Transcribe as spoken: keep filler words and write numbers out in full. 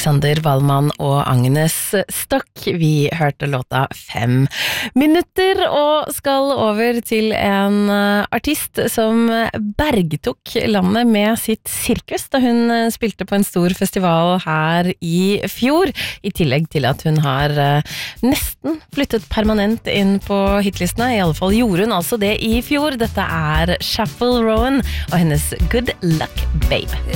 Alexander Wallmann og Agnes Stokk. Vi hørte låta Fem minutter og skal over til en artist som bergtok landet med sitt sirkus da hun spilte på en stor festival her i fjor, i tillegg til at hun har nesten flyttet permanent inn på hitlistene. I alle fall gjorde hun altså det i fjor. Dette er Chappell Roan og hennes Good Luck Babe.